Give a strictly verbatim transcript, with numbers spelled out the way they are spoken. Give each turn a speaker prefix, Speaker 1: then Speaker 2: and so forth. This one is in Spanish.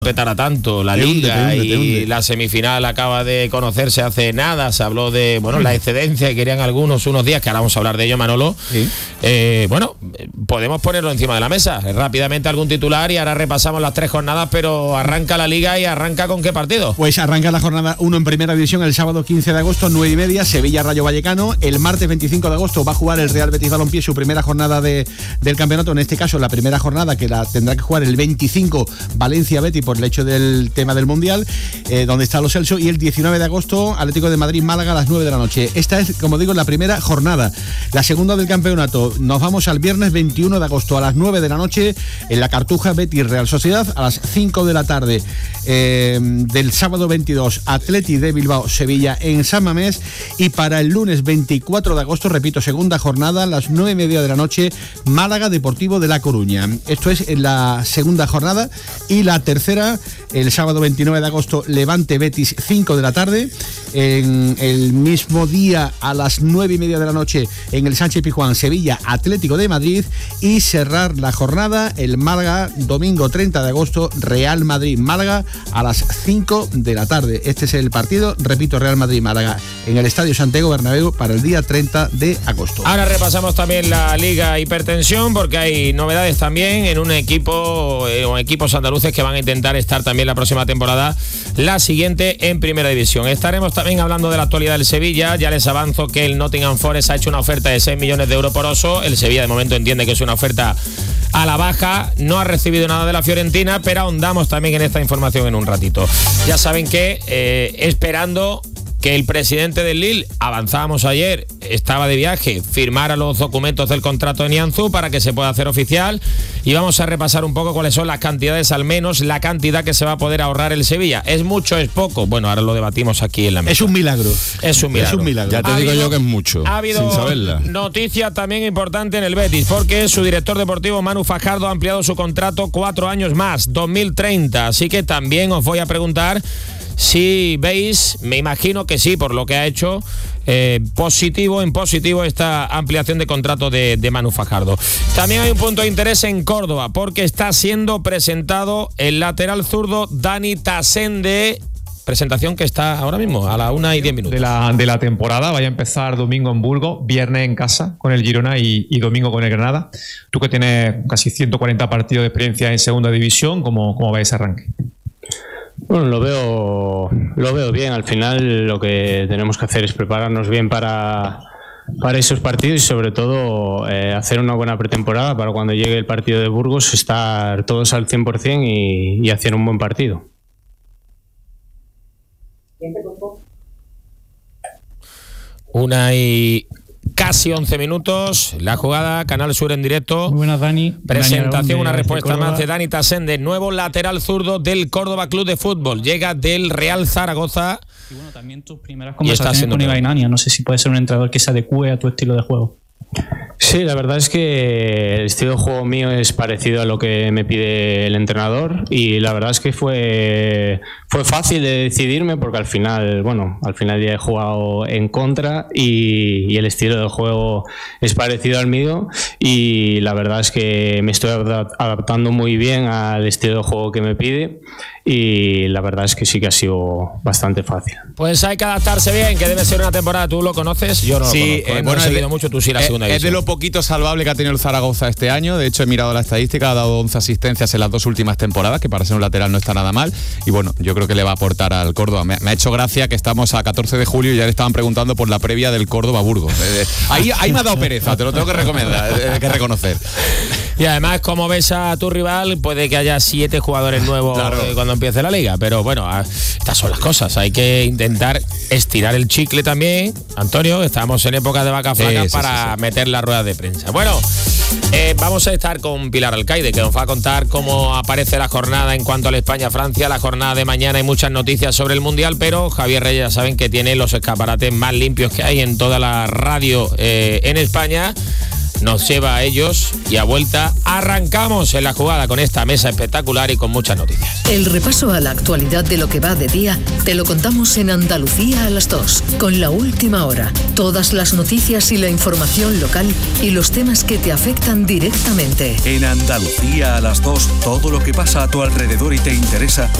Speaker 1: petara tanto la liga y la semifinal acaba de conocerse hace nada, se habló de bueno la excedencia que querían algunos unos días, que ahora vamos a hablar de ello, Manolo. Sí. Eh, bueno, podemos ponerlo encima de la mesa, rápidamente algún titular y ahora repasamos las tres jornadas, pero arranca la liga y arranca ¿con qué partido?
Speaker 2: Pues arranca la jornada uno en primera división el sábado quince de agosto, nueve y media, Sevilla Rayo Vallecano. El martes veinticinco de agosto va a jugar el Real Betis Balompié su primera jornada de, del campeonato, en este caso la primera jornada que la tendrá que jugar el veinticinco Valencia Betis por el hecho del tema del Mundial, eh, donde está Los Celso, y el diecinueve de agosto Atlético de Madrid Málaga a las nueve de la noche. Esta es, como digo, la primera jornada. La segunda del campeonato, nos vamos al viernes veintiuno de agosto a las nueve de la noche en la Cartuja, Betis Real Sociedad. A las cinco de la tarde eh, del sábado veintidós, Atleti de Bilbao Sevilla en San Mamés. Y para el lunes veinticuatro de agosto, repito, segunda jornada, a las nueve y media de la noche, Málaga Deportivo de La Coruña. Esto es en la segunda jornada. Y la tercera, el sábado veintinueve de agosto, Levante Betis, cinco de la tarde. En el mismo día, a las nueve y media de la noche, en el Sánchez Pizjuán, Sevilla Atlético de Madrid. Y cerrar la jornada el Málaga, domingo treinta de agosto, Real Madrid Málaga a las cinco de la tarde. Este es el partido, repito, Real Madrid Málaga en el Estadio Santiago Bernabéu para el día treinta de agosto.
Speaker 1: Ahora repasamos también la Liga Hipertensión, porque hay novedades también en un equipo eh, o equipos andaluces que van a intentar estar también la próxima temporada, la siguiente, en Primera División. Estaremos también hablando de la actualidad del Sevilla. Ya les avanzo que el Nottingham Forest ha hecho una oferta de seis millones de euros por Oso. El Sevilla de momento entiende que es una oferta a la baja, no ha recibido nada de la Fiorentina, pero ahondamos también en esta información en un ratito. Ya saben que eh, esperando que el presidente del Lille, avanzábamos ayer, estaba de viaje, firmara los documentos del contrato de Nianzú para que se pueda hacer oficial, y vamos a repasar un poco cuáles son las cantidades, al menos la cantidad que se va a poder ahorrar el Sevilla. ¿Es mucho, es poco? Bueno, ahora lo debatimos aquí en la mesa.
Speaker 2: Es un milagro.
Speaker 1: Es un milagro.
Speaker 2: Es un milagro.
Speaker 3: Ya te digo yo que es mucho.
Speaker 1: Ha habido
Speaker 3: sin saberla.
Speaker 1: Noticia también importante en el Betis, porque su director deportivo Manu Fajardo ha ampliado su contrato cuatro años más, dos mil treinta, así que también os voy a preguntar si veis, me imagino que sí, por lo que ha hecho, eh, positivo en positivo esta ampliación de contrato de, de Manu Fajardo. También hay un punto de interés en Córdoba, porque está siendo presentado el lateral zurdo Dani Tasende. Presentación que está ahora mismo a la una y diez minutos.
Speaker 4: De la, de la temporada, vaya a empezar domingo en Burgos, viernes en casa con el Girona y, y domingo con el Granada. Tú que tienes casi ciento cuarenta partidos de experiencia en segunda división, ¿cómo, cómo va ese arranque?
Speaker 5: Bueno, lo veo, lo veo bien. Al final lo que tenemos que hacer es prepararnos bien para, para esos partidos y sobre todo eh, hacer una buena pretemporada para cuando llegue el partido de Burgos estar todos al cien por ciento y, y hacer un buen partido.
Speaker 1: Una y casi once minutos, la jugada, Canal Sur en directo.
Speaker 6: Muy buenas, Dani.
Speaker 1: Presentación, una respuesta más de Dani Tasende, nuevo lateral zurdo del Córdoba Club de Fútbol. Llega del Real Zaragoza.
Speaker 6: Y bueno, también tus primeras conversaciones con Ibai Nania. No sé si puede ser un entrenador que se adecue a tu estilo de juego.
Speaker 5: Sí, la verdad es que el estilo de juego mío es parecido a lo que me pide el entrenador y la verdad es que fue, fue fácil de decidirme porque al final, bueno, al final ya he jugado en contra y, y el estilo de juego es parecido al mío y la verdad es que me estoy adaptando muy bien al estilo de juego que me pide y la verdad es que sí que ha sido bastante fácil.
Speaker 1: Pues hay que adaptarse bien, que debe ser una temporada, ¿tú lo conoces? Yo no
Speaker 3: sí,
Speaker 1: lo conozco,
Speaker 3: eh,
Speaker 1: no
Speaker 3: bueno,
Speaker 1: he seguido
Speaker 3: de,
Speaker 1: mucho, tú sí la
Speaker 3: es,
Speaker 1: segunda
Speaker 3: es
Speaker 1: división.
Speaker 3: de lo poquito salvable que ha tenido el Zaragoza este año. De hecho he mirado la estadística, ha dado once asistencias en las dos últimas temporadas, que para ser un lateral no está nada mal, y bueno, yo creo que le va a aportar al Córdoba. Me, me ha hecho gracia que estamos a catorce de julio y ya le estaban preguntando por la previa del Córdoba Burgos. Eh, ahí, ahí me ha dado pereza, te lo tengo que recomendar, eh, que reconocer.
Speaker 1: Y además, como ves a tu rival, puede que haya siete jugadores nuevos claro. eh, cuando empiece la liga, pero bueno, a, estas son las cosas, hay que intentar estirar el chicle también, Antonio, estamos en época de vaca flaca sí, sí, para sí, sí. meter la rueda de prensa. Bueno, eh, vamos a estar con Pilar Alcaide, que nos va a contar cómo aparece la jornada en cuanto a la España-Francia, la jornada de mañana. Hay muchas noticias sobre el Mundial, pero Javier Reyes, ya saben que tiene los escaparates más limpios que hay en toda la radio eh, en España. nos lleva a ellos y a vuelta arrancamos en la jugada con esta mesa espectacular y con muchas noticias.
Speaker 7: El repaso a la actualidad de lo que va de día te lo contamos en Andalucía a las dos, con La Última Hora. Todas las noticias y la información local y los temas que te afectan directamente.
Speaker 8: En Andalucía a las dos, todo lo que pasa a tu alrededor y te interesa